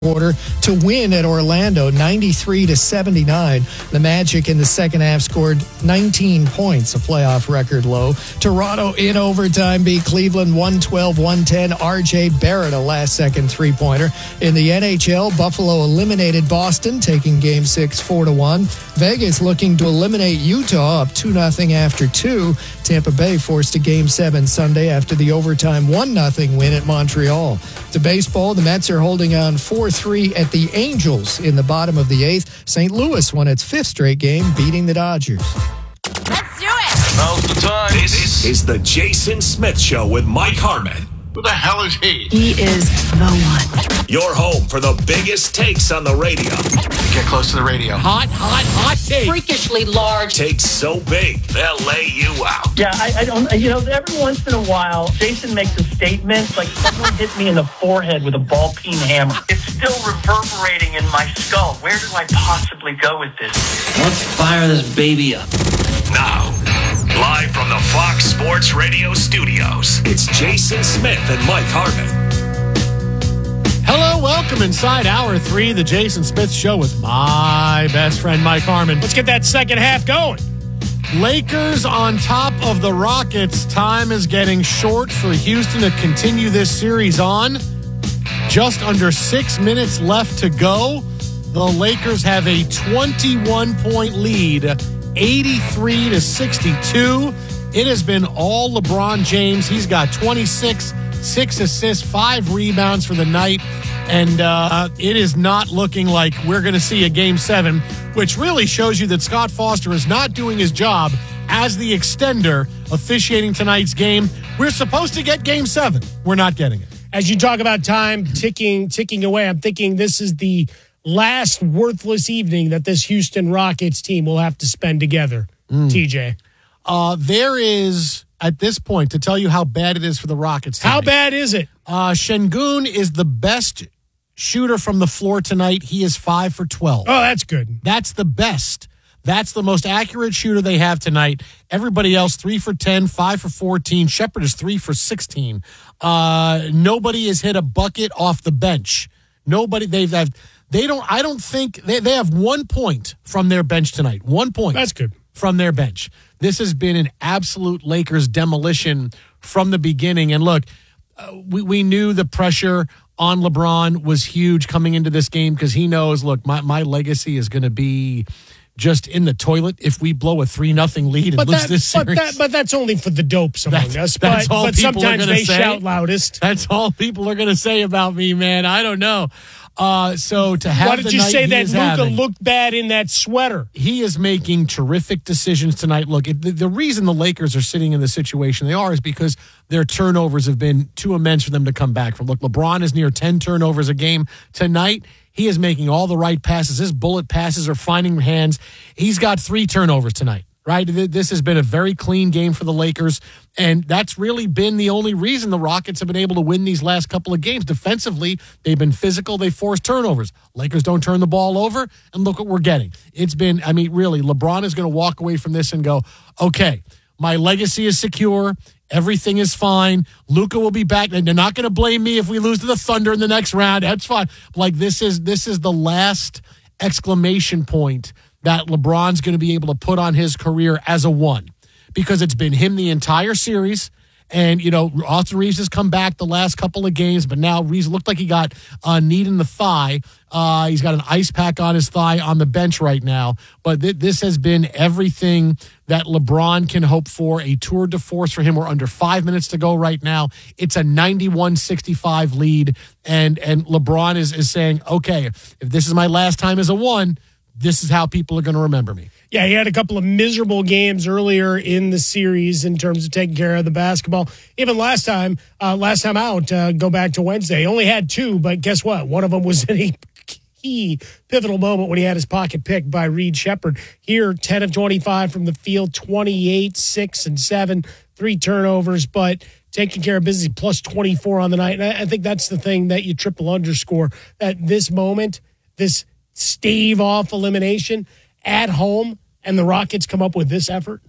quarter to win at Orlando 93-79. The Magic in the second half scored 19 points, a playoff record low. Toronto in overtime beat Cleveland 112-110. RJ Barrett, a last-second three-pointer. In the NHL, Buffalo eliminated Boston, taking Game 6 4-1. Vegas looking to eliminate Utah up 2-0 after 2. Tampa Bay forced a Game 7 Sunday after the overtime 1-0 win at Montreal. To baseball, the Mets are holding on 4-3 at the Angels in the bottom of the eighth. St. Louis won its fifth straight game, beating the Dodgers. Let's do it! Now's the time. This is the Jason Smith Show with Mike Harmon. Who the hell is he? He is the one. Your home for the biggest takes on the radio. Get close to the radio. Hot take. Freakishly large. Takes so big, they'll lay you out. Yeah, I don't, every once in a while, Jason makes a statement like someone hit me in the forehead with a ball-peen hammer. It's still reverberating in my skull. Where do I possibly go with this? Let's fire this baby up. Now, live from the Fox Sports Radio studios, it's Jason Smith and Mike Harmon. Hello, welcome inside Hour 3, the Jason Smith Show with my best friend, Mike Harmon. Let's get that second half going. Lakers on top of the Rockets. Time is getting short for Houston to continue this series on. Just under 6 minutes left to go. The Lakers have a 21-point lead, 83-62. It has been all LeBron James. He's got 26, 6 assists, 5 rebounds for the night. And it is not looking like we're going to see a Game 7, which really shows you that Scott Foster is not doing his job as the extender officiating tonight's game. We're supposed to get Game 7. We're not getting it. As you talk about time ticking away, I'm thinking this is the last worthless evening that this Houston Rockets team will have to spend together, TJ. There is, at this point, to tell you how bad it is for the Rockets tonight. How bad is it? Şengün is the best shooter from the floor tonight. He is 5 for 12. Oh, that's good. That's the best. That's the most accurate shooter they have tonight. Everybody else, 3 for 10, 5 for 14. Shepherd is 3 for 16. Nobody has hit a bucket off the bench. Nobody, I don't think, they have 1 point from their bench tonight. 1 point. That's good. From their bench. This has been an absolute Lakers demolition from the beginning. And look, we knew the pressure on LeBron was huge coming into this game because he knows, look, my legacy is going to be just in the toilet if we blow a 3-0 lead and lose this series. But that's only for the dopes among us. That's all but people sometimes are going to say. shout loudest. That's all people are going to say about me, man. I don't know. So to have Why did the you night say he that is Luka having, looked bad in that sweater? He is making terrific decisions tonight. Look, the reason the Lakers are sitting in the situation they are is because their turnovers have been too immense for them to come back from. Look, LeBron is near 10 turnovers a game. Tonight, he is making all the right passes. His bullet passes are finding hands. He's got 3 turnovers tonight. Right? This has been a very clean game for the Lakers, and that's really been the only reason the Rockets have been able to win these last couple of games. Defensively, they've been physical. They forced turnovers. Lakers don't turn the ball over, and look what we're getting. It's been, really, LeBron is going to walk away from this and go, okay, my legacy is secure. Everything is fine. Luka will be back, and they're not going to blame me if we lose to the Thunder in the next round. That's fine. Like, this is the last exclamation point that LeBron's going to be able to put on his career as a one, because it's been him the entire series. And, Austin Reeves has come back the last couple of games, but now Reeves looked like he got a knee in the thigh. He's got an ice pack on his thigh on the bench right now. But this has been everything that LeBron can hope for, a tour de force for him. We're under 5 minutes to go right now. It's a 91-65 lead. And LeBron is saying, okay, if this is my last time as a one, this is how people are going to remember me. Yeah, he had a couple of miserable games earlier in the series in terms of taking care of the basketball. Even last time out, go back to Wednesday, he only had 2, but guess what? One of them was in a key pivotal moment when he had his pocket picked by Reed Shepherd. Here, 10 of 25 from the field, 28, 6 and 7, 3 turnovers, but taking care of business, plus 24 on the night. And I think that's the thing that you triple underscore, at this moment, this stave off elimination at home, and the Rockets come up with this effort.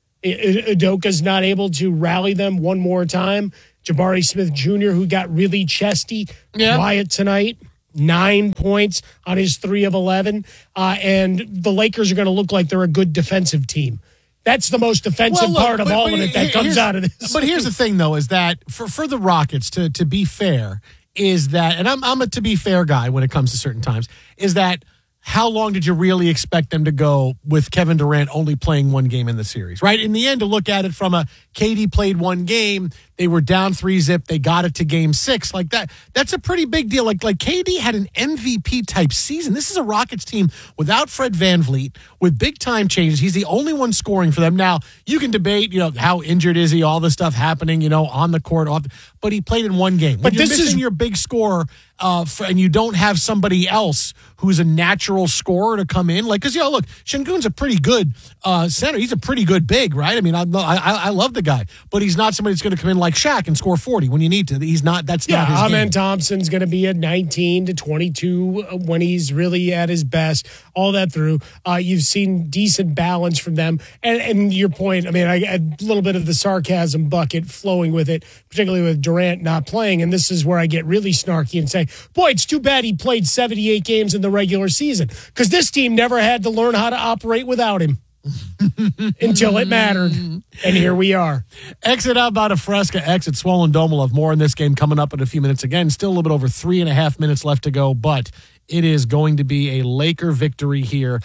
Udoka's not able to rally them one more time. Jabari Smith Jr., who got really chesty, quiet tonight. 9 points on his 3 of 11. And the Lakers are going to look like they're a good defensive team. That's the most defensive part of all of it that comes out of this. But here's the thing, though, is that for the Rockets, to be fair, is that, and I'm a to be fair guy when it comes to certain times, is that how long did you really expect them to go with Kevin Durant only playing one game in the series, right? In the end, to look at it from a KD played one game, they were down 3-0, they got it to game 6, like that. That's a pretty big deal. Like KD had an MVP type season. This is a Rockets team without Fred VanVleet, with big time changes. He's the only one scoring for them. Now, you can debate, how injured is he, all this stuff happening, on the court, but he played in one game. When you're missing your big scorer, and you don't have somebody else who's a natural scorer to come in, because look, Şengün's a pretty good center. He's a pretty good big, right? I mean, I love the guy, but he's not somebody that's going to come in like Shaq and score 40 when you need to. He's not. That's not his game. Amen Thompson's going to be at 19 to 22 when he's really at his best. All that through, you've seen decent balance from them. And your point, I mean, I a little bit of the sarcasm bucket flowing with it, particularly with Durant not playing. And this is where I get really snarky and say, boy, it's too bad he played 78 games in the regular season, because this team never had to learn how to operate without him. Until it mattered. And here we are. Exit out about a Fresca, exit Swollen Dome. We'll have more in this game coming up in a few minutes. Again, still a little bit over 3.5 minutes left to go, but it is going to be a Laker victory here,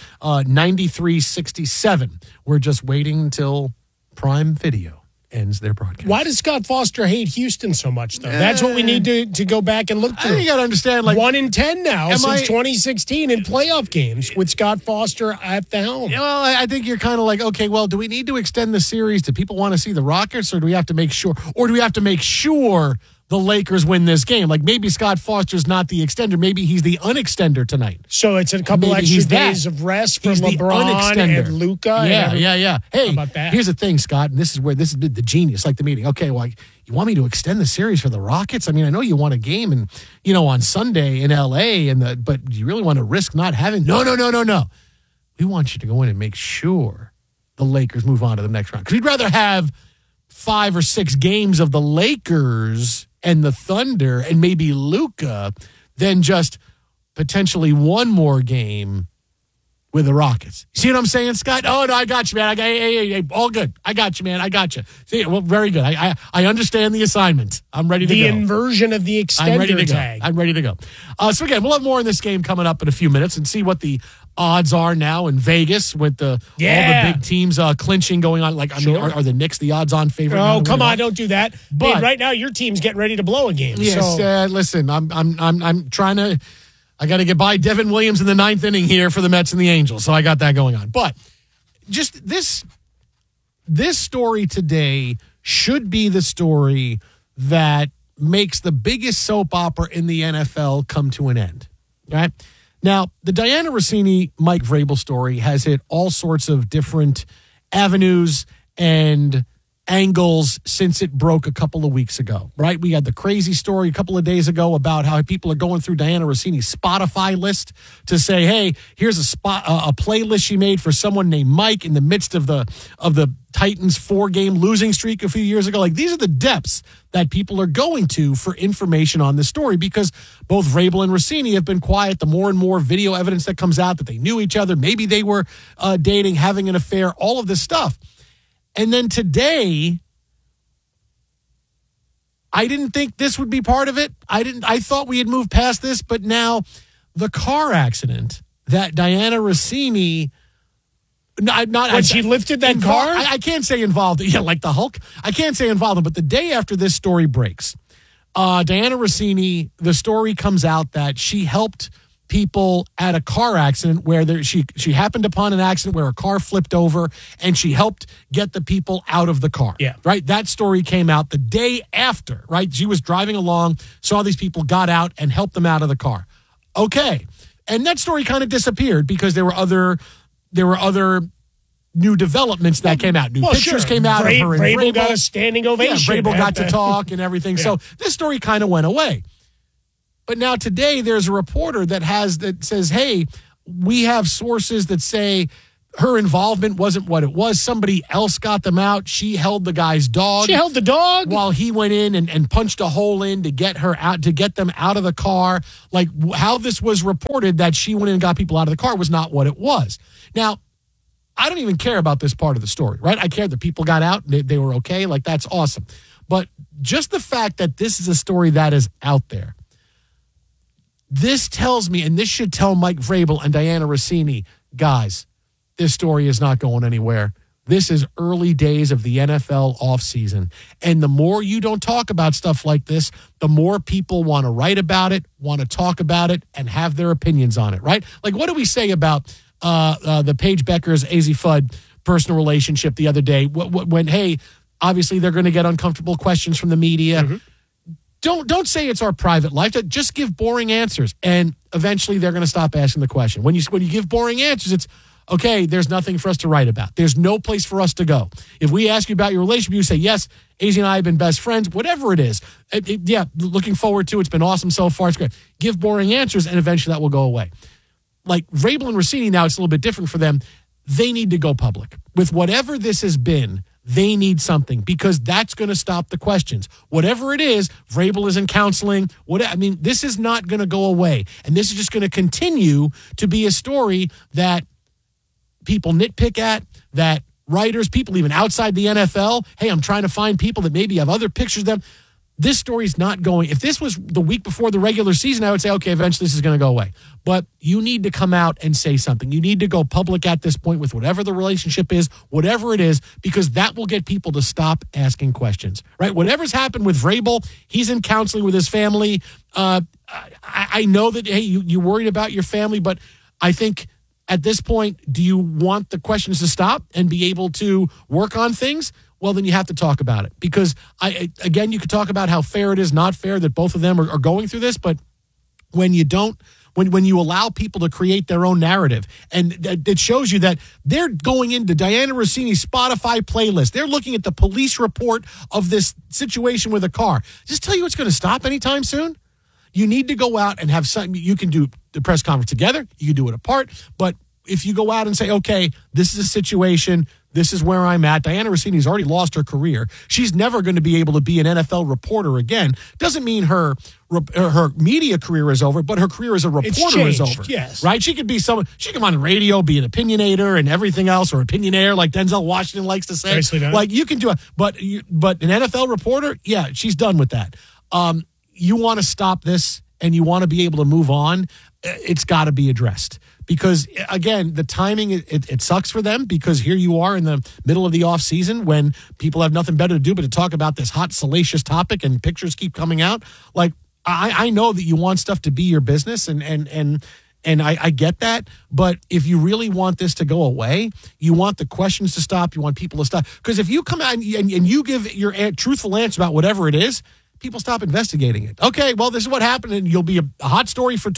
93-67. We're just waiting until Prime Video ends their broadcast. Why does Scott Foster hate Houston so much, though? That's what we need to go back and look through. You got to understand, 1 in 10 now since 2016 in playoff games with Scott Foster at the helm. Well, I think you're kind of like, okay, well, do we need to extend the series? Do people want to see the Rockets, or do we have to make sure the Lakers win this game? Like, maybe Scott Foster's not the extender. Maybe he's the unextender tonight. So it's a couple extra days of rest for LeBron and Luka. Yeah. Hey, how about that? Here's the thing, Scott, and this is the genius, like the meeting. Okay, well, you want me to extend the series for the Rockets? I mean, I know you want a game and on Sunday in LA, but do you really want to risk not having? No. We want you to go in and make sure the Lakers move on to the next round, because we'd rather have 5 or 6 games of the Lakers and the Thunder and maybe Luka than just potentially one more game with the Rockets. See what I'm saying, Scott? Oh, no, I got you, man. Hey, all good. I got you, man. I got you. See, well, very good. I understand the assignment. I'm ready to go. The inversion of the extender tag. I'm ready to go. So again, we'll have more in this game coming up in a few minutes and see what the odds are now in Vegas with all the big teams clinching going on. Like, are the Knicks the odds-on favorite? Oh, come on, don't do that. But right now, your team's getting ready to blow a game. Yes, listen, I'm trying to. I got to get by Devin Williams in the 9th inning here for the Mets and the Angels, so I got that going on. But just this story today should be the story that makes the biggest soap opera in the NFL come to an end. Right? Now, the Diana Rossini, Mike Vrabel story has hit all sorts of different avenues and angles since it broke a couple of weeks ago, right? We had the crazy story a couple of days ago about how people are going through Diana Rossini's Spotify list to say, hey, here's a playlist she made for someone named Mike in the midst of the Titans 4-game losing streak a few years ago. Like, these are the depths that people are going to for information on this story, because both Vrabel and Rossini have been quiet. The more and more video evidence that comes out that they knew each other, maybe they were dating, having an affair, all of this stuff. And then today, I didn't think this would be part of it. I thought we had moved past this, but now the car accident that Diana Rossini, she lifted that car? I can't say involved. Yeah, like the Hulk. I can't say involved, but the day after this story breaks, Diana Rossini, the story comes out that she helped people at a car accident where she happened upon an accident where a car flipped over, and she helped get the people out of the car. Yeah. Right? That story came out the day after, right? She was driving along, saw these people, got out, and helped them out of the car. Okay. And that story kind of disappeared because there were other new developments that came out. New pictures came out of her and Vrabel got a standing ovation. Yeah, Vrabel got to talk and everything. Yeah. So this story kind of went away. But now today there's a reporter that says, hey, we have sources that say her involvement wasn't what it was. Somebody else got them out. She held the guy's dog. She held the dog while he went in and punched a hole in to get her out, to get them out of the car. Like how this was reported that she went in and got people out of the car was not what it was. Now, I don't even care about this part of the story, right? I care that people got out. They were okay. Like, that's awesome. But just the fact that this is a story that is out there, this tells me, and this should tell Mike Vrabel and Diana Rossini, guys, this story is not going anywhere. This is early days of the NFL offseason. And the more you don't talk about stuff like this, the more people want to write about it, want to talk about it, and have their opinions on it, right? Like, what do we say about the Paige Beckers, AZ Fudd personal relationship the other day? When, hey, obviously they're going to get uncomfortable questions from the media. Mm-hmm. Don't say it's our private life. Just give boring answers, and eventually they're going to stop asking the question. When you give boring answers, it's okay. There's nothing for us to write about. There's no place for us to go. If we ask you about your relationship, you say yes. AZ and I have been best friends. Whatever it is, yeah. Looking forward to. It's been awesome so far. It's great. Give boring answers, and eventually that will go away. Like Vrabel and Rossini, now it's a little bit different for them. They need to go public with whatever this has been. They need something because that's going to stop the questions. Whatever it is, Vrabel is in counseling. This is not going to go away. And this is just going to continue to be a story that people nitpick at, that writers, people even outside the NFL, hey, I'm trying to find people that maybe have other pictures of them. This story's not going. If this was the week before the regular season, I would say, okay, eventually this is going to go away. But you need to come out and say something. You need to go public at this point with whatever the relationship is, whatever it is, because that will get people to stop asking questions, right? Whatever's happened with Vrabel, he's in counseling with his family. I know that, hey, you're worried about your family, but I think at this point, do you want the questions to stop and be able to work on things? Well, then you have to talk about it because, again, you could talk about how fair it is, not fair that both of them are going through this, but when you don't, when you allow people to create their own narrative, and it shows you that they're going into Diana Rossini's Spotify playlist. They're looking at the police report of this situation with a car. Just tell you it's going to stop anytime soon. You need to go out and have something. You can do the press conference together. You can do it apart. But if you go out and say, okay, this is a situation, this is where I'm at. Diana Rossini's already lost her career. She's never going to be able to be an NFL reporter again. Doesn't mean her media career is over, but her career as a reporter is over. Yes. Right? She could be someone, she can come on the radio, be an opinionator and everything else, or opinionaire like Denzel Washington likes to say. Like you can do it. But an NFL reporter, yeah, she's done with that. You want to stop this and you want to be able to move on, it's got to be addressed. Because, again, the timing, it sucks for them because here you are in the middle of the offseason when people have nothing better to do but to talk about this hot, salacious topic and pictures keep coming out. Like, I know that you want stuff to be your business and I get that. But if you really want this to go away, you want the questions to stop, you want people to stop. Because if you come out and you give your truthful answer about whatever it is, people stop investigating it. Okay, well, this is what happened, and you'll be a hot story for the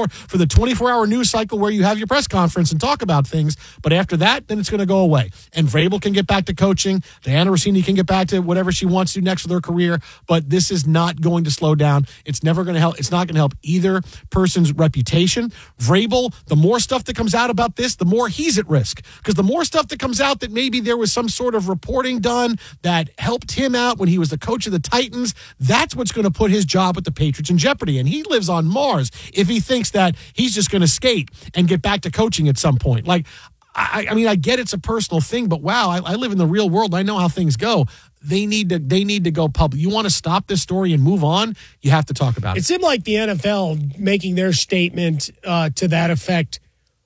24-hour news cycle where you have your press conference and talk about things. But after that, then it's going to go away. And Vrabel can get back to coaching. Diana Rossini can get back to whatever she wants to do next with her career. But this is not going to slow down. It's never going to help. It's not going to help either person's reputation. Vrabel, the more stuff that comes out about this, the more he's at risk. Because the more stuff that comes out that maybe there was some sort of reporting done that helped him out when he was the coach of the Titans, that's what's going to put his job with the Patriots in jeopardy. And he lives on Mars if he thinks that he's just going to skate and get back to coaching at some point. Like, I mean, I get it's a personal thing, but wow, I live in the real world. And I know how things go. They need to go public. You want to stop this story and move on, you have to talk about it. It seemed like the NFL making their statement to that effect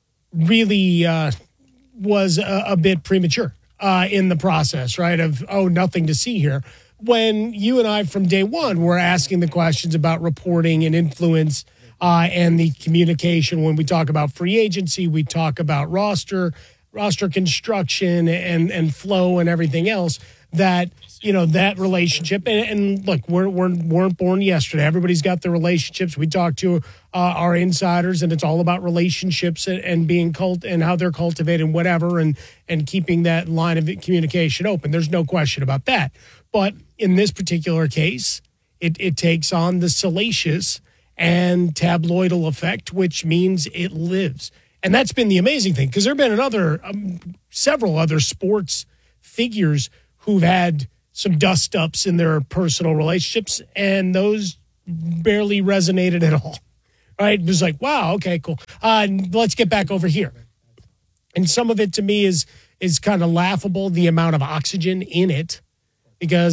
really was a bit premature in the process, right? Of, nothing to see here. When you and I from day one were asking the questions about reporting and influence and the communication, when we talk about free agency, we talk about roster construction and flow and everything else, that, that relationship. And look, we weren't born yesterday. Everybody's got their relationships. We talk to our insiders, and it's all about relationships and being and how they're cultivated and whatever, and keeping that line of communication open. There's no question about that. But in this particular case, it takes on the salacious and tabloidal effect, which means it lives. And that's been the amazing thing, because there have been several other sports figures who've had some dust-ups in their personal relationships, and those barely resonated at all. Right? It was like, wow, okay, cool. Let's get back over here. And some of it to me is kind of laughable, the amount of oxygen in it, because,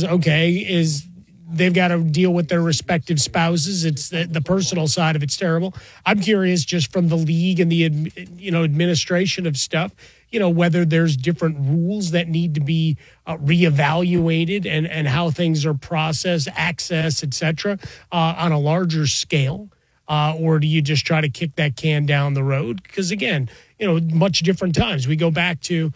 they've got to deal with their respective spouses. It's the personal side of it's terrible. I'm curious, just from the league and the administration of stuff, whether there's different rules that need to be reevaluated and how things are processed, access, et cetera, on a larger scale. Or do you just try to kick that can down the road? Because, again, much different times. We go back to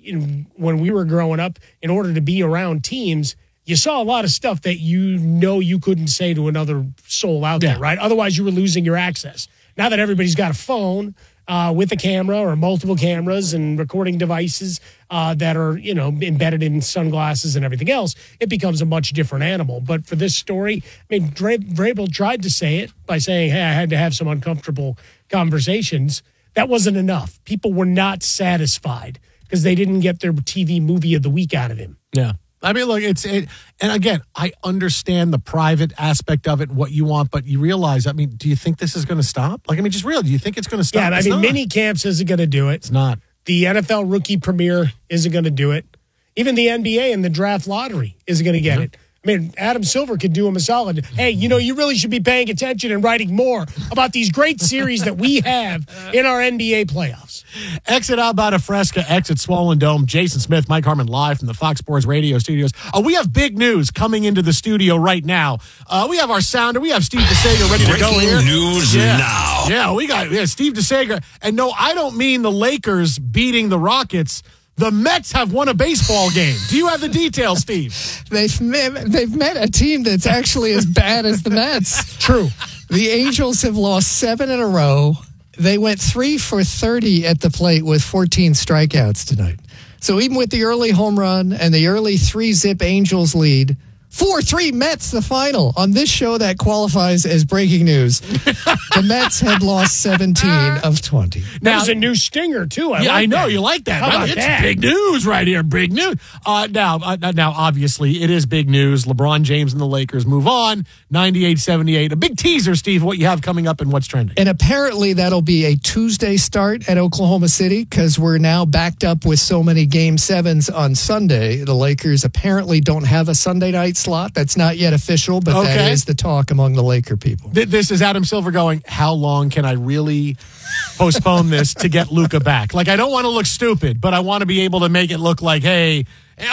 when we were growing up, in order to be around teams, you saw a lot of stuff that you couldn't say to another soul out there, right? Otherwise, you were losing your access. Now that everybody's got a phone with a camera or multiple cameras and recording devices that are, embedded in sunglasses and everything else, it becomes a much different animal. But for this story, Vrabel tried to say it by saying, hey, I had to have some uncomfortable conversations. That wasn't enough. People were not satisfied because they didn't get their TV movie of the week out of him. Yeah. I mean, look, and again, I understand the private aspect of it, what you want, but you realize, do you think this is going to stop? Just real, do you think it's going to stop? Yeah, mini camps isn't going to do it. It's not. The NFL rookie premiere isn't going to do it. Even the NBA and the draft lottery isn't going to get it. Adam Silver could do him a solid. Hey, you really should be paying attention and writing more about these great series that we have in our NBA playoffs. Exit Alberta Fresca, exit Swollen Dome. Jason Smith, Mike Harmon live from the Fox Sports Radio studios. We have big news coming into the studio right now. We have our sounder. We have Steve DeSager ready to go here. Breaking news now. Yeah, we got Steve DeSager. And no, I don't mean the Lakers beating the Rockets. The Mets have won a baseball game. Do you have the details, Steve? They've met a team that's actually as bad as the Mets. True. The Angels have lost 7 in a row. They went 3 for 30 at the plate with 14 strikeouts tonight. So even with the early home run and the early 3-zip Angels lead, 4-3 Mets the final. On this show, that qualifies as breaking news. The Mets had lost 17 of 20. That was a new stinger, too. I know. You like that. How about it's that? Big news right here. Big news. Now, obviously, it is big news. LeBron James and the Lakers move on. 98-78. A big teaser, Steve, what you have coming up and what's trending. And apparently that'll be a Tuesday start at Oklahoma City because we're now backed up with so many Game 7s on Sunday. The Lakers apparently don't have a Sunday night slot. That's not yet official, but that is the talk among the Laker people. This is Adam Silver going, how long can I really postpone this to get Luka back? I don't want to look stupid, but I want to be able to make it look like, hey,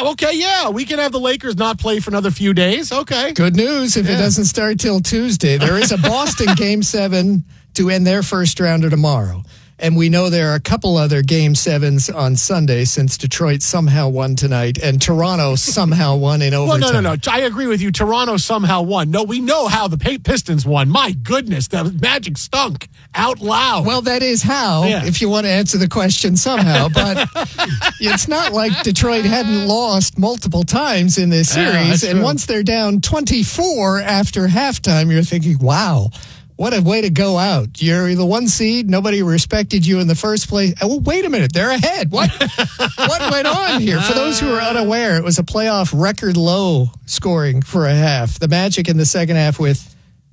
we can have the Lakers not play for another few days. Okay. Good news if it doesn't start till Tuesday. There is a Boston Game 7 to end their first rounder tomorrow. And we know there are a couple other Game 7s on Sunday since Detroit somehow won tonight and Toronto somehow won in overtime. Well, no. I agree with you. Toronto somehow won. No, we know how the Pistons won. My goodness, the Magic stunk out loud. Well, that is how, if you want to answer the question somehow. But it's not like Detroit hadn't lost multiple times in this series. And once they're down 24 after halftime, you're thinking, wow. What a way to go out. You're the 1 seed. Nobody respected you in the first place. Oh, wait a minute. They're ahead. What went on here? For those who are unaware, it was a playoff record low scoring for a half. The Magic in the second half with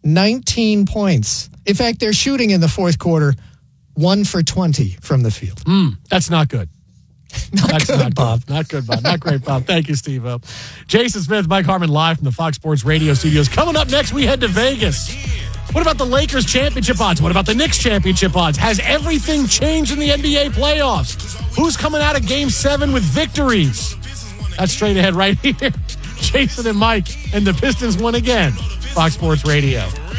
19 points. In fact, they're shooting in the fourth quarter 1 for 20 from the field. That's not good. Not good, Bob. Not good, Bob. Not great, Bob. Thank you, Steve. Jason Smith, Mike Harmon live from the Fox Sports Radio studios. Coming up next, we head to Vegas. What about the Lakers championship odds? What about the Knicks championship odds? Has everything changed in the NBA playoffs? Who's coming out of Game 7 with victories? That's straight ahead right here. Jason and Mike, and the Pistons won again. Fox Sports Radio.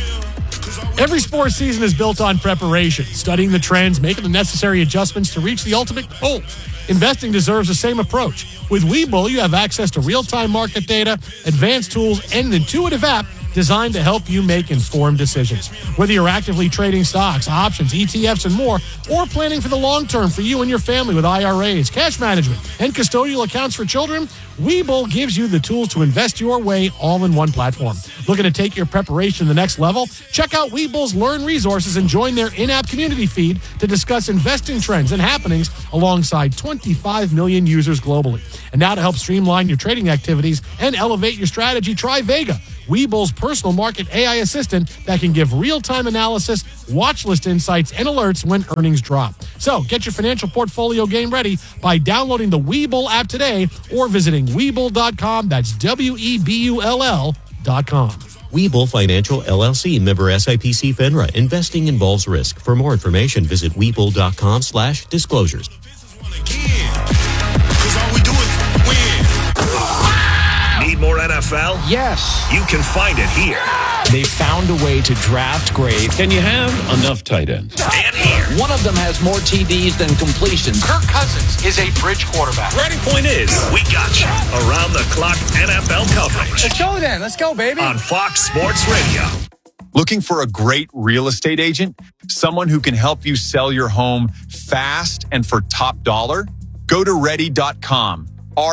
Every sports season is built on preparation, studying the trends, making the necessary adjustments to reach the ultimate goal. Investing deserves the same approach. With Webull, you have access to real-time market data, advanced tools, and an intuitive app designed to help you make informed decisions. Whether you're actively trading stocks, options, ETFs, and more, or planning for the long term for you and your family with IRAs, cash management, and custodial accounts for children, Webull gives you the tools to invest your way all in one platform. Looking to take your preparation to the next level? Check out Webull's Learn resources and join their in-app community feed to discuss investing trends and happenings alongside 25 million users globally. And now to help streamline your trading activities and elevate your strategy, try Vega, Webull's personal market AI assistant that can give real-time analysis, watch list insights, and alerts when earnings drop. So get your financial portfolio game ready by downloading the Webull app today or visiting Webull.com. That's Webull.com. Webull Financial LLC, member SIPC FINRA. Investing involves risk. For more information, visit Webull.com/disclosures. Need more NFL? Yes. You can find it here. They found a way to draft great. Can you have enough tight ends? And here. One of them has more TDs than completions. Kirk Cousins is a bridge quarterback. Ready? Point is, we got you around the clock NFL coverage. Let's go then. Let's go, baby. On Fox Sports Radio. Looking for a great real estate agent? Someone who can help you sell your home fast and for top dollar? Go to ready.com.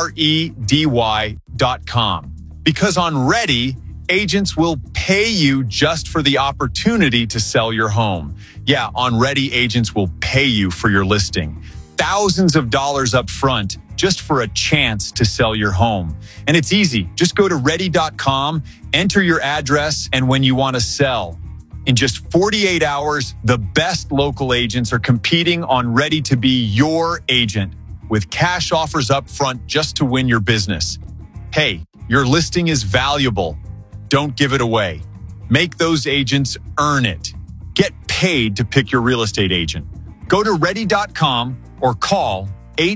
REDY.com. Because on Ready, agents will pay you just for the opportunity to sell your home. Yeah, on Ready, agents will pay you for your listing. Thousands of dollars up front just for a chance to sell your home. And it's easy. Just go to ready.com, enter your address, and when you want to sell. In just 48 hours, the best local agents are competing on Ready to be your agent, with cash offers up front just to win your business. Hey, your listing is valuable. Don't give it away. Make those agents earn it. Get paid to pick your real estate agent. Go to ready.com or call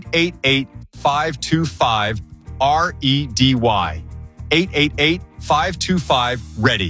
888-525-REDY. 888-525-READY.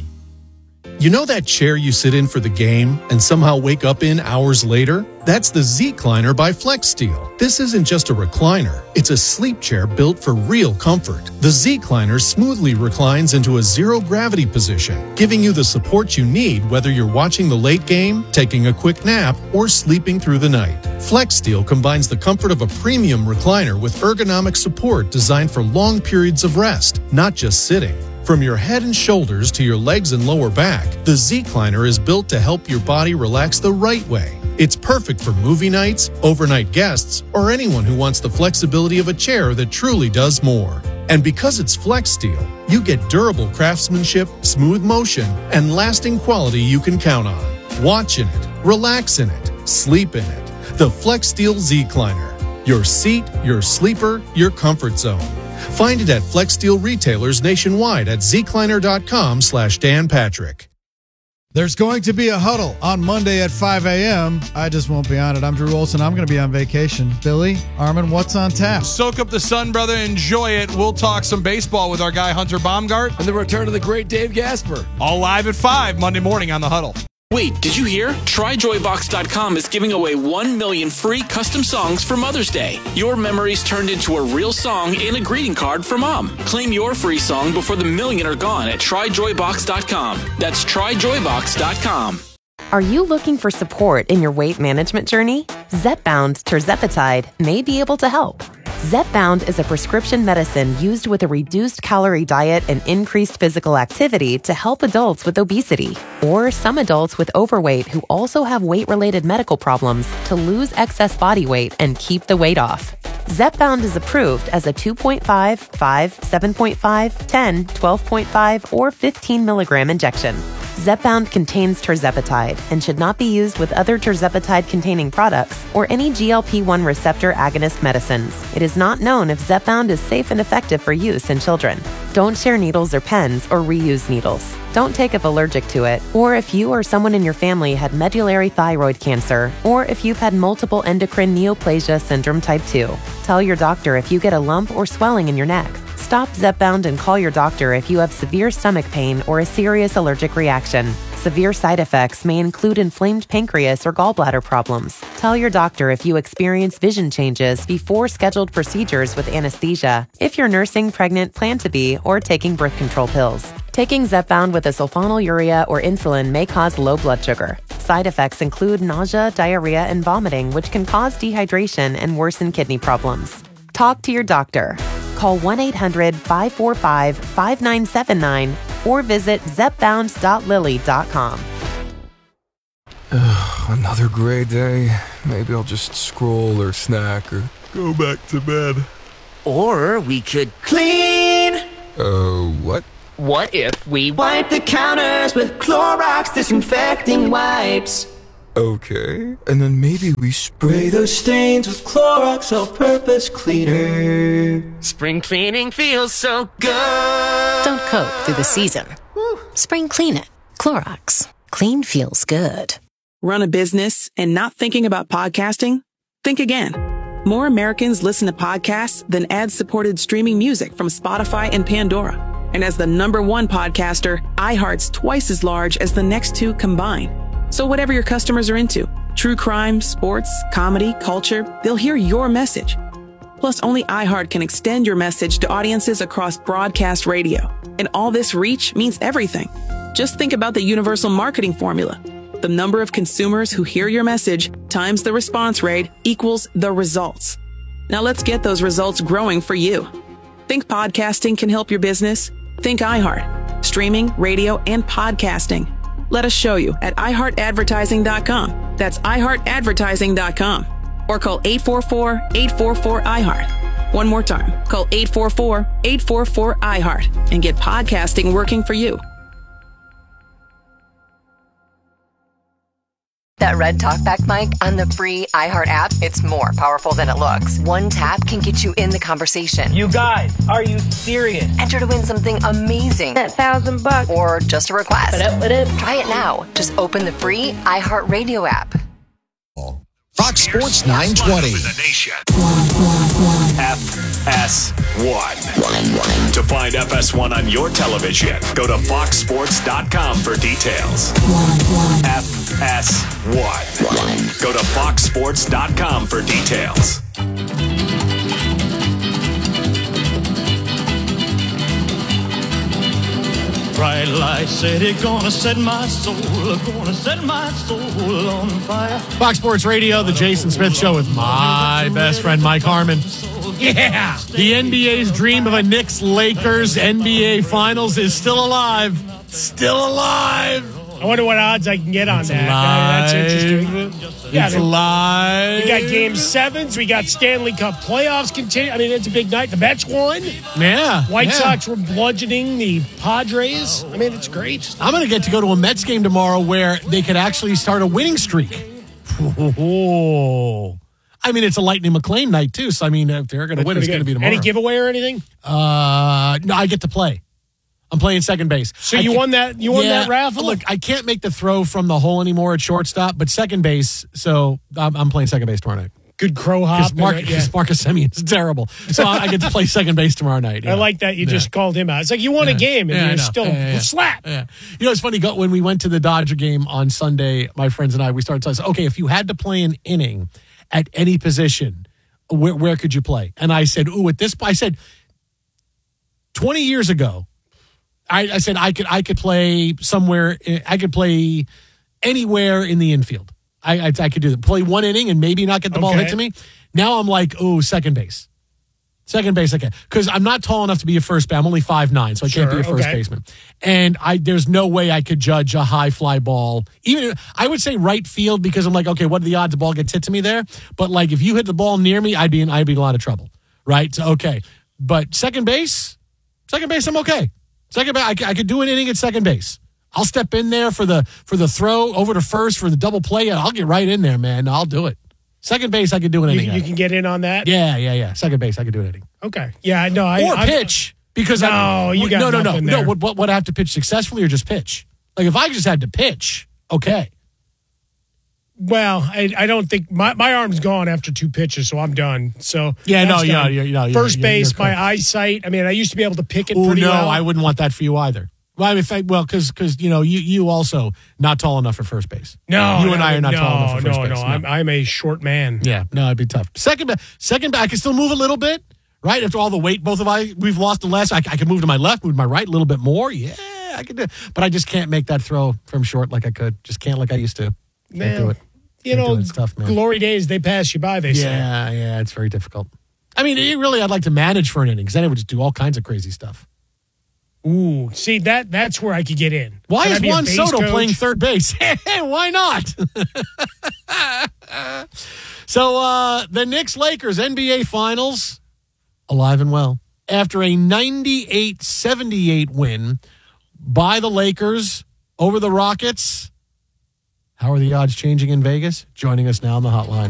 You know that chair you sit in for the game and somehow wake up in hours later? That's the Z-Cliner by FlexSteel. This isn't just a recliner. It's a sleep chair built for real comfort. The Z-Cliner smoothly reclines into a zero-gravity position, giving you the support you need whether you're watching the late game, taking a quick nap, or sleeping through the night. FlexSteel combines the comfort of a premium recliner with ergonomic support designed for long periods of rest, not just sitting. From your head and shoulders to your legs and lower back, the Z-Cliner is built to help your body relax the right way. It's perfect for movie nights, overnight guests, or anyone who wants the flexibility of a chair that truly does more. And because it's FlexSteel, you get durable craftsmanship, smooth motion, and lasting quality you can count on. Watch in it, relax in it, sleep in it. The FlexSteel Z-Cliner. Your seat, your sleeper, your comfort zone. Find it at FlexSteel retailers nationwide at zcliner.com/Dan Patrick. There's going to be a huddle on Monday at 5 a.m. I just won't be on it. I'm Drew Olson. I'm going to be on vacation. Billy, Armin, what's on tap? Soak up the sun, brother. Enjoy it. We'll talk some baseball with our guy Hunter Baumgart. And the return of the great Dave Gasper. All live at 5 Monday morning on the huddle. Wait, did you hear? TryJoyBox.com is giving away 1 million free custom songs for Mother's Day. Your memories turned into a real song and a greeting card for Mom. Claim your free song before the million are gone at TryJoyBox.com. That's TryJoyBox.com. Are you looking for support in your weight management journey? Zepbound Tirzepatide may be able to help. Zepbound is a prescription medicine used with a reduced calorie diet and increased physical activity to help adults with obesity or some adults with overweight who also have weight-related medical problems to lose excess body weight and keep the weight off. Zepbound is approved as a 2.5, 5, 7.5, 10, 12.5, or 15 milligram injection. Zepbound contains tirzepatide and should not be used with other tirzepatide-containing products or any GLP-1 receptor agonist medicines. It is not known if Zepbound is safe and effective for use in children. Don't share needles or pens or reuse needles. Don't take if allergic to it, or if you or someone in your family had medullary thyroid cancer, or if you've had multiple endocrine neoplasia syndrome type 2. Tell your doctor if you get a lump or swelling in your neck. Stop Zepbound and call your doctor if you have severe stomach pain or a serious allergic reaction. Severe side effects may include inflamed pancreas or gallbladder problems. Tell your doctor if you experience vision changes before scheduled procedures with anesthesia, if you're nursing, pregnant, plan to be, or taking birth control pills. Taking Zepbound with a sulfonylurea or insulin may cause low blood sugar. Side effects include nausea, diarrhea, and vomiting, which can cause dehydration and worsen kidney problems. Talk to your doctor. Call 1-800-545-5979 or visit zepbound.lilly.com. Another gray day. Maybe I'll just scroll or snack or go back to bed. Or we could clean. What? What if we wipe the counters with Clorox disinfecting wipes? Okay. And then maybe we Spray those stains with Clorox all-purpose cleaner. Spring cleaning feels so good. Don't cope through the season. Spring clean it. Clorox. Clean feels good. Run a business and not thinking about podcasting? Think again. More Americans listen to podcasts than ad-supported streaming music from Spotify and Pandora. And as the #1 podcaster, iHeart's twice as large as the next two combined. So whatever your customers are into, true crime, sports, comedy, culture, they'll hear your message. Plus, only iHeart can extend your message to audiences across broadcast radio. And all this reach means everything. Just think about the universal marketing formula. The number of consumers who hear your message times the response rate equals the results. Now let's get those results growing for you. Think podcasting can help your business? Think iHeart. Streaming, radio, and podcasting. Let us show you at iHeartAdvertising.com. That's iHeartAdvertising.com. Or call 844-844-iHeart. One more time. Call 844-844-iHeart and get podcasting working for you. That red talkback mic on the free iHeart app, it's more powerful than it looks. One tap can get you in the conversation. You guys, are you serious? Enter to win something amazing. That $1,000. Or just a request. What up? Try it now. Just open the free iHeart Radio app. Fox Sports 920. FS1. To find FS1 on your television, go to foxsports.com for details. FS1. Go to foxsports.com for details. Bright light city, gonna set my soul on fire. Fox Sports Radio, the Jason Smith Show with my best friend Mike Harmon. Yeah! The NBA's dream of a Knicks-Lakers NBA Finals is still alive. Still alive! I wonder what odds I can get on that. That's interesting. It's live. We got Game 7s. We got Stanley Cup playoffs continue. I mean, it's a big night. The Mets won. Yeah. White Sox were bludgeoning the Padres. I mean, it's great. I'm going to get to go to a Mets game tomorrow where they could actually start a winning streak. Oh. I mean, it's a Lightning McLean night, too. So, I mean, if they're going to win, it's going to be tomorrow. Any giveaway or anything? No, I get to play. I'm playing second base. So you won that? You won that raffle? Look, I can't make the throw from the hole anymore at shortstop, but second base. So I'm playing second base tomorrow night. Good crow hop. Because Marcus Semien is terrible. So I get to play second base tomorrow night. Yeah. I like that you just called him out. It's like you won a game and you're still slap. Yeah. You know, it's funny. When we went to the Dodger game on Sunday, my friends and I, we started talking. Okay, if you had to play an inning at any position, where could you play? And I said, at this point, I said, 20 years ago, I said I could play somewhere. I could play anywhere in the infield. I could do that. Play one inning and maybe not get the ball hit to me. Now I'm like, second base. Second base, okay. Because I'm not tall enough to be a first base. I'm only 5'9", so I can't be a first baseman. And there's no way I could judge a high fly ball. Even I would say right field because I'm like, okay, what are the odds the ball gets hit to me there? But like if you hit the ball near me, I'd be in a lot of trouble, right? So, okay, but second base, I'm okay. Second base, I could do an inning at second base. I'll step in there for the throw over to first for the double play. I'll get right in there, man. I'll do it. Second base, I could do an inning. You can get in on that? Yeah. Second base, I could do an inning. Okay. Yeah, no. Pitch. Because you got nothing there. No, would I have to pitch successfully or just pitch? Like if I just had to pitch, okay. Well, I don't think my arm's gone after 2 pitches, so I'm done. So first base, my eyesight. I mean, I used to be able to pick it pretty well. No, I wouldn't want that for you either. Well, because you also not tall enough for first base. No, you and I are not tall enough for first base. No, I'm a short man. Yeah, no, it'd be tough. Second base, I can still move a little bit, right? After all the weight we've lost the last, I can move to my left, move to my right a little bit more. Yeah, I can do it. But I just can't make that throw from short like I could. Just can't like I used to. Can't do it. It's tough, man. Glory days, they pass you by, they say. Yeah, it's very difficult. I mean, I'd like to manage for an inning because then I would just do all kinds of crazy stuff. Ooh, see, that's where I could get in. Why is Juan Soto playing third base? Why not? So the Knicks-Lakers NBA Finals, alive and well. After a 98-78 win by the Lakers over the Rockets. How are the odds changing in Vegas? Joining us now on the hotline.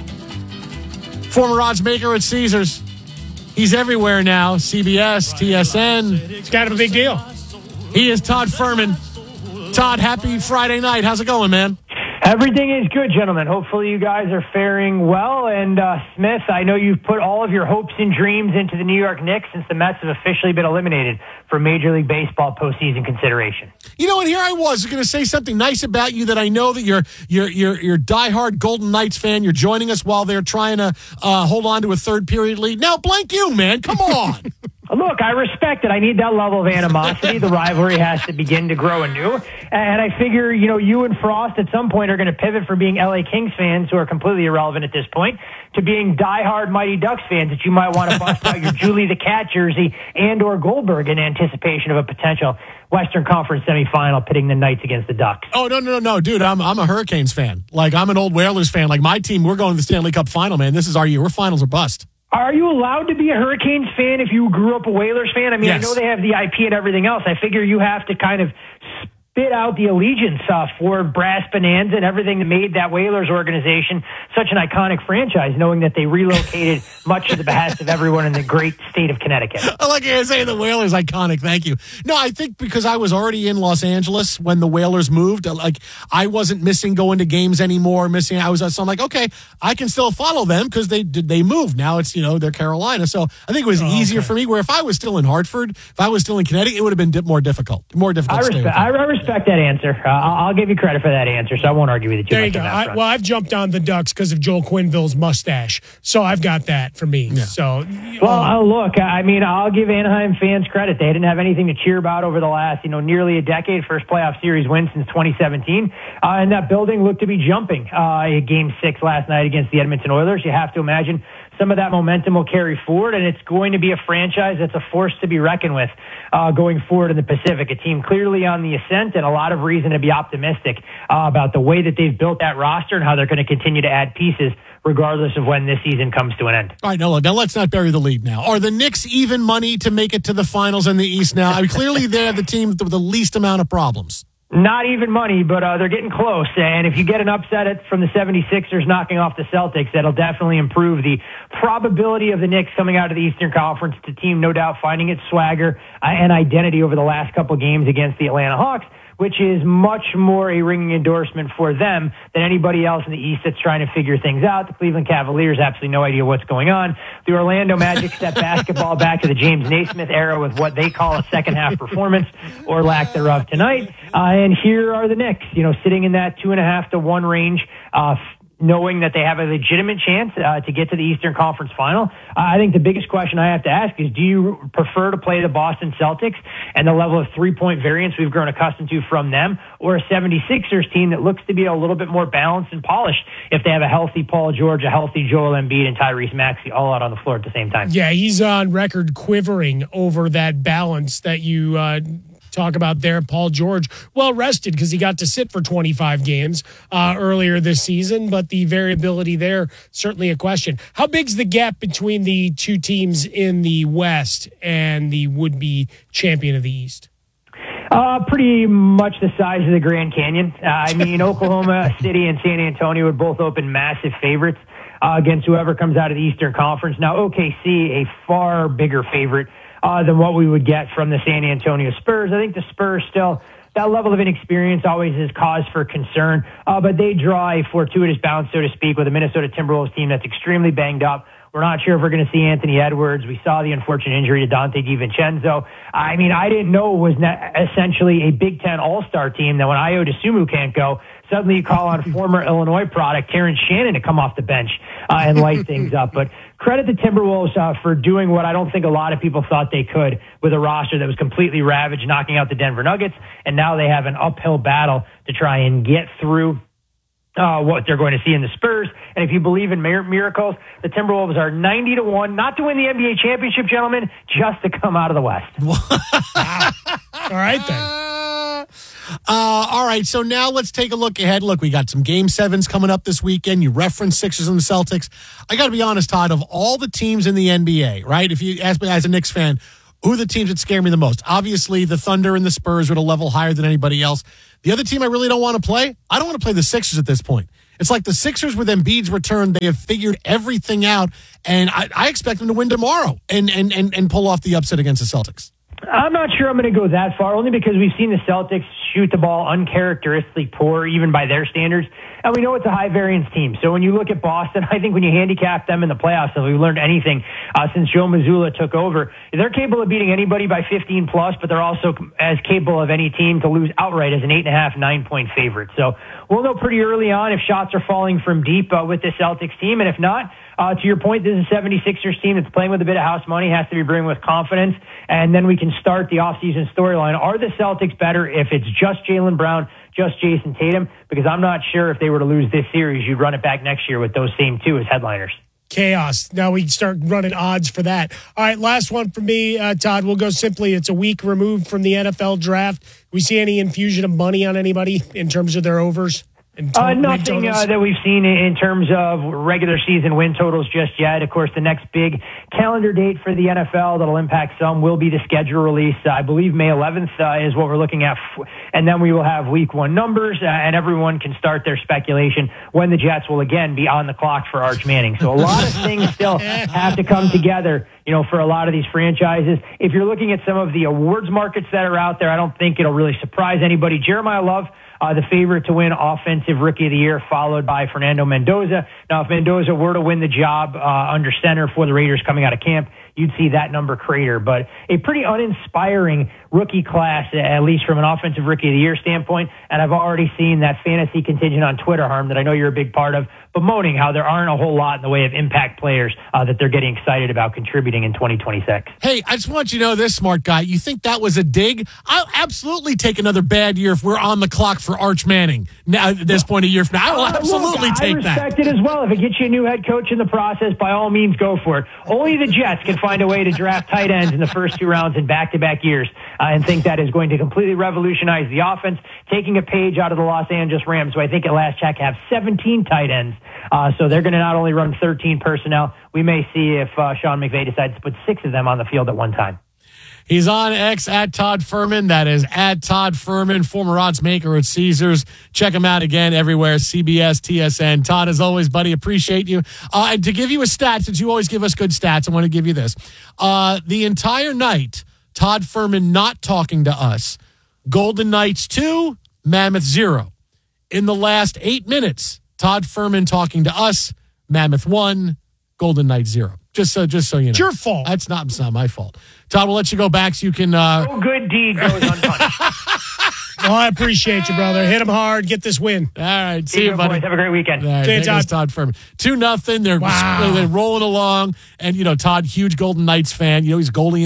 Former odds maker at Caesars. He's everywhere now. CBS, TSN. It's kind of a big deal. He is Todd Furman. Todd, happy Friday night. How's it going, man? Everything is good, gentlemen. Hopefully you guys are faring well. And Smith, I know you've put all of your hopes and dreams into the New York Knicks since the Mets have officially been eliminated for Major League Baseball postseason consideration. You know, and here I was going to say something nice about you that I know that you're diehard Golden Knights fan. You're joining us while they're trying to hold on to a third period lead. Now, blank you, man. Come on. Look, I respect it. I need that level of animosity. The rivalry has to begin to grow anew. And I figure, you and Frost at some point are going to pivot from being LA Kings fans, who are completely irrelevant at this point, to being diehard Mighty Ducks fans that you might want to bust out your Julie the Cat jersey and or Goldberg in anticipation of a potential Western Conference semifinal pitting the Knights against the Ducks. Oh, no, dude. I'm a Hurricanes fan. Like, I'm an old Whalers fan. Like, my team, we're going to the Stanley Cup final, man. This is our year. We're finals or bust. Are you allowed to be a Hurricanes fan if you grew up a Whalers fan? I mean, yes. I know they have the IP and everything else. I figure you have to kind of spit out the allegiance for Brass Bonanza and everything that made that Whalers organization such an iconic franchise, knowing that they relocated much to the behest of everyone in the great state of Connecticut. I like you saying the Whalers iconic. Thank you. No, I think because I was already in Los Angeles when the Whalers moved, like I wasn't missing going to games anymore. So I'm like, okay, I can still follow them because they moved. Now it's, they're Carolina. So I think it was easier for me, where if I was still in Hartford, if I was still in Connecticut, it would have been more difficult. I respect that answer. I'll give you credit for that answer, so I won't argue with you too much. There you go. I've jumped on the Ducks because of Joel Quenneville's mustache, so I've got that for me. Yeah. So, look, I mean, I'll give Anaheim fans credit. They didn't have anything to cheer about over the last, nearly a decade. First playoff series win since 2017, and that building looked to be jumping. Game 6 last night against the Edmonton Oilers. You have to imagine some of that momentum will carry forward, and it's going to be a franchise that's a force to be reckoned with going forward in the Pacific. A team clearly on the ascent, and a lot of reason to be optimistic about the way that they've built that roster and how they're going to continue to add pieces regardless of when this season comes to an end. All right, now let's not bury the lead now. Are the Knicks even money to make it to the finals in the East now? I mean, clearly they're the team with the least amount of problems. Not even money, but they're getting close. And if you get an upset from the 76ers knocking off the Celtics, that'll definitely improve the probability of the Knicks coming out of the Eastern Conference. The team, no doubt, finding its swagger and identity over the last couple games against the Atlanta Hawks, which is much more a ringing endorsement for them than anybody else in the East that's trying to figure things out. The Cleveland Cavaliers, absolutely no idea what's going on. The Orlando Magic step basketball back to the James Naismith era with what they call a second-half performance, or lack thereof, tonight. And here are the Knicks, sitting in that 2.5 to 1 range, knowing that they have a legitimate chance to get to the Eastern Conference Final. I think the biggest question I have to ask is, do you prefer to play the Boston Celtics and the level of three-point variance we've grown accustomed to from them, or a 76ers team that looks to be a little bit more balanced and polished if they have a healthy Paul George, a healthy Joel Embiid, and Tyrese Maxey all out on the floor at the same time? Yeah, he's on record quivering over that balance that you talk about there. Paul George, well rested because he got to sit for 25 games earlier this season, but the variability there, certainly a question. How big's the gap between the two teams in the West and the would-be champion of the East? Pretty much the size of the Grand Canyon. I mean, Oklahoma City and San Antonio would both open massive favorites against whoever comes out of the Eastern Conference. Now, OKC, a far bigger favorite than what we would get from the San Antonio Spurs. I think the Spurs still, that level of inexperience always is cause for concern, but they draw a fortuitous bounce, so to speak, with a Minnesota Timberwolves team that's extremely banged up. We're not sure if we're going to see Anthony Edwards. We saw the unfortunate injury to Dante DiVincenzo. I mean, I didn't know it was essentially a Big Ten All-Star team that when Ayo DeSumo can't go, suddenly you call on former Illinois product Terrence Shannon to come off the bench and light things up. But credit the Timberwolves for doing what I don't think a lot of people thought they could with a roster that was completely ravaged, knocking out the Denver Nuggets, and now they have an uphill battle to try and get through what they're going to see in the Spurs. And if you believe in miracles, the Timberwolves are 90-1, not to win the NBA championship, gentlemen, just to come out of the West. All right, then. All right, so now let's take a look ahead. Look, we got some Game 7s coming up this weekend. You referenced Sixers and the Celtics. I got to be honest, Todd, of all the teams in the NBA, right, if you ask me as a Knicks fan, who are the teams that scare me the most? Obviously, the Thunder and the Spurs are at a level higher than anybody else. The other team I really don't want to play, I don't want to play the Sixers at this point. It's like the Sixers with Embiid's return, they have figured everything out, and I expect them to win tomorrow and pull off the upset against the Celtics. I'm not sure I'm going to go that far, only because we've seen the Celtics shoot the ball uncharacteristically poor, even by their standards. And we know it's a high-variance team. So when you look at Boston, I think when you handicap them in the playoffs, if we've learned anything since Joe Mazzulla took over, they're capable of beating anybody by 15+, but they're also as capable of any team to lose outright as an 8.5, 9-point favorite. So we'll know pretty early on if shots are falling from deep with the Celtics team. And if not, to your point, this is a 76ers team that's playing with a bit of house money, has to be bringing with confidence, and then we can start the offseason storyline. Are the Celtics better if it's just Jaylen Brown, just Jason Tatum? Because I'm not sure if they were to lose this series, you'd run it back next year with those same two as headliners. Chaos. Now we start running odds for that. All right, last one for me, Todd. We'll go simply. It's a week removed from the NFL draft. We see any infusion of money on anybody in terms of their overs? Nothing that we've seen in terms of regular season win totals just yet. Of course, the next big calendar date for the NFL that'll impact some will be the schedule release. I believe May 11th is what we're looking at. And then we will have week 1 numbers, and everyone can start their speculation when the Jets will again be on the clock for Arch Manning. So a lot of things still have to come together, for a lot of these franchises. If you're looking at some of the awards markets that are out there, I don't think it'll really surprise anybody. Jeremiah Love, the favorite to win Offensive Rookie of the Year, followed by Fernando Mendoza. Now, if Mendoza were to win the job under center for the Raiders coming out of camp, you'd see that number crater. But a pretty uninspiring rookie class, at least from an Offensive Rookie of the Year standpoint. And I've already seen that fantasy contingent on Twitter, Harm, that I know you're a big part of, bemoaning how there aren't a whole lot in the way of impact players that they're getting excited about contributing in 2026. Hey, I just want you to know this, smart guy. You think that was a dig? I'll absolutely take another bad year if we're on the clock for Arch Manning now, at this point a year from now. I will absolutely take that. I respect it as well. If it gets you a new head coach in the process, by all means, go for it. Only the Jets can find a way to draft tight ends in the first 2 rounds in back-to-back years and think that is going to completely revolutionize the offense, taking a page out of the Los Angeles Rams, who I think at last check have 17 tight ends. So they're going to not only run 13 personnel, we may see if Sean McVay decides to put 6 of them on the field at one time. He's on X at Todd Fuhrman. That is at Todd Fuhrman, former odds maker at Caesars. Check him out again everywhere, CBS, TSN. Todd, as always, buddy, appreciate you. And to give you a stat, since you always give us good stats, I want to give you this. The entire night, Todd Fuhrman not talking to us. Golden Knights 2, Mammoth 0. In the last 8 minutes, Todd Fuhrman talking to us, Mammoth 1, Golden Knights 0. Just so you know. It's your fault. It's not my fault. Todd, we'll let you go back so you can... No good deed goes unpunished. Well, I appreciate you, brother. Hit him hard. Get this win. All right. See you, buddy. Boys. Have a great weekend. All right, Todd Fuhrman. 2-0. They're rolling along. And, Todd, huge Golden Knights fan. He's a goalie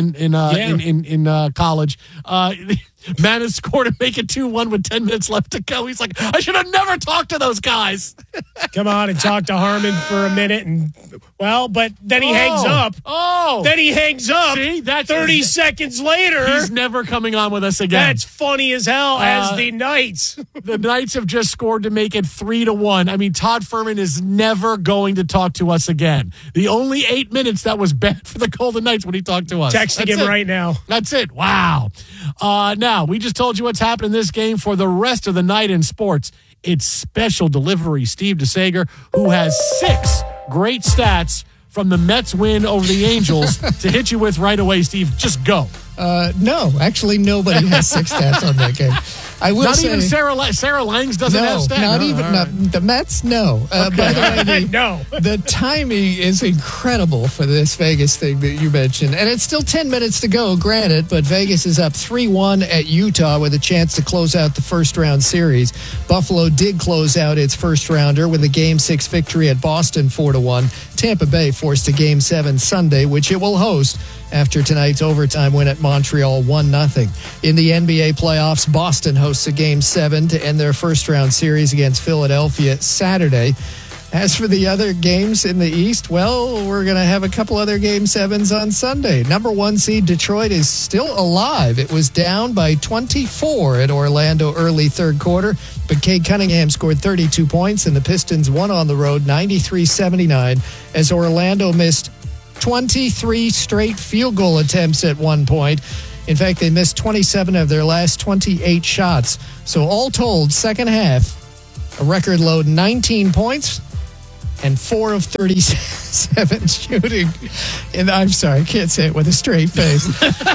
in college. Mammoth scored to make it 2-1 with 10 minutes left to go. He's like, I should have never talked to those guys. Come on and talk to Harmon for a minute. But then he hangs up. Then he hangs up. See, that's 30 seconds later. He's never coming on with us again. That's funny as hell, as the Knights. The Knights have just scored to make it 3-1. I mean, Todd Fuhrman is never going to talk to us again. The only 8 minutes that was bad for the Golden Knights when he talked to us. Texting him right now. That's it. Wow. Now, we just told you what's happening in this game for the rest of the night in sports. It's special delivery. Steve DeSager, who has 6 great stats from the Mets win over the Angels to hit you with right away. Steve, just go. No, actually, nobody has 6 stats on that game. I will not say, even Sarah Langs doesn't have stats. Not even the Mets. No. By the way, no. The timing is incredible for this Vegas thing that you mentioned, and it's still 10 minutes to go. Granted, but Vegas is up 3-1 at Utah with a chance to close out the first round series. Buffalo did close out its first rounder with a Game 6 victory at Boston 4-1. Tampa Bay forced a Game 7 Sunday, which it will host after tonight's overtime win at Montreal 1-0. In the NBA playoffs, Boston hosts a Game 7 to end their first-round series against Philadelphia Saturday. As for the other games in the East, well, we're going to have a couple other Game 7s on Sunday. Number 1 seed Detroit is still alive. It was down by 24 at Orlando early third quarter, but Cade Cunningham scored 32 points, and the Pistons won on the road 93-79 as Orlando missed 23 straight field goal attempts at one point. In fact, they missed 27 of their last 28 shots. So all told, second half, a record low 19 points and 4 of 37 shooting. And I'm sorry, I can't say it with a straight face.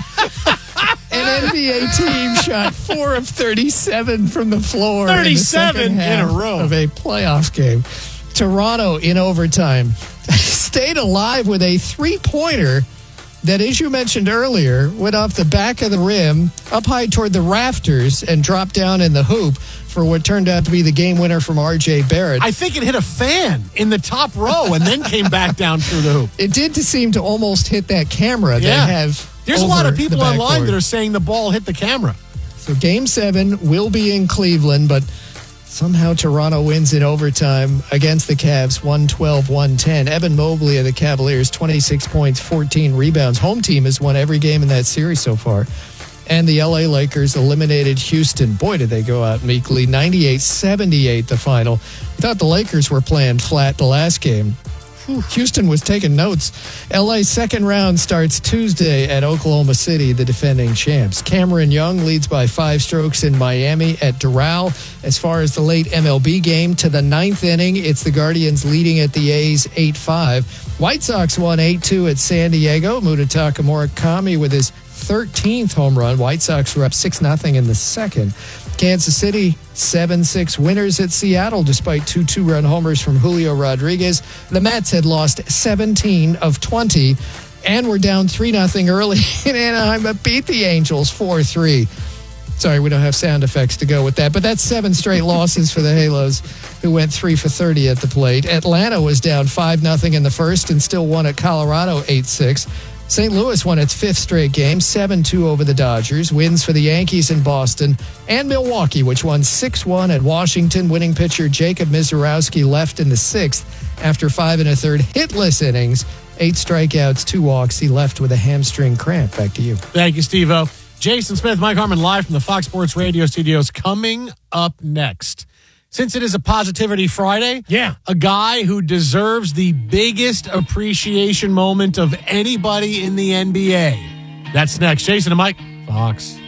An NBA team shot 4 of 37 from the floor. 37 in a row of a playoff game. Toronto in overtime stayed alive with a three-pointer that, as you mentioned earlier, went off the back of the rim, up high toward the rafters, and dropped down in the hoop for what turned out to be the game winner from R.J. Barrett. I think it hit a fan in the top row and then came back down through the hoop. It did seem to almost hit that camera they have. There's a lot of people online that are saying the ball hit the camera. So Game 7 will be in Cleveland, but somehow Toronto wins in overtime against the Cavs, 112-110. Evan Mobley of the Cavaliers, 26 points, 14 rebounds. Home team has won every game in that series so far. And the LA Lakers eliminated Houston. Boy, did they go out meekly. 98-78 the final. I thought the Lakers were playing flat the last game. Houston was taking notes. LA's second round starts Tuesday at Oklahoma City, the defending champs. Cameron Young leads by 5 strokes in Miami at Doral. As far as the late MLB game, to the 9th inning, it's the Guardians leading at the A's 8-5. White Sox won 8-2 at San Diego. Munetaka Murakami with his 13th home run. White Sox were up 6-0 in the second. Kansas City, 7-6 winners at Seattle despite 2 2-run homers from Julio Rodriguez. The Mets had lost 17 of 20 and were down 3-0 early in Anaheim, but beat the Angels 4-3. Sorry, we don't have sound effects to go with that, but that's 7 straight losses for the Halos, who went 3 for 30 at the plate. Atlanta was down 5-0 in the first and still won at Colorado 8-6. St. Louis won its 5th straight game, 7-2 over the Dodgers. Wins for the Yankees in Boston and Milwaukee, which won 6-1 at Washington. Winning pitcher Jacob Mizorowski left in the 6th after 5 1/3 hitless innings, 8 strikeouts, 2 walks. He left with a hamstring cramp. Back to you. Thank you, Steve-O. Jason Smith, Mike Harmon, live from the Fox Sports Radio studios. Coming up next, since it is a Positivity Friday, a guy who deserves the biggest appreciation moment of anybody in the NBA. That's next. Jason and Mike, Fox.